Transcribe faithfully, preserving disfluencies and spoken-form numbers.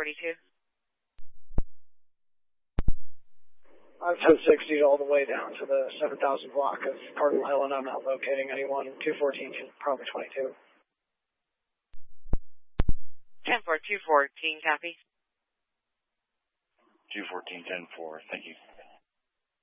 forty-two. I'm ten sixty all the way down to the seven thousand block of Cardinal Hill, and I'm not locating anyone. two fourteen, probably twenty-two. ten four, two fourteen, copy. two fourteen, ten four, thank you.